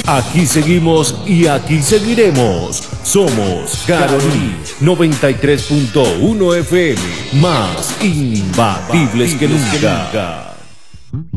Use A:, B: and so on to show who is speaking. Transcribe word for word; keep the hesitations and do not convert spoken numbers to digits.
A: Aquí seguimos y aquí seguiremos. Somos Carolí noventa y tres punto uno F M, más imbatibles que nunca.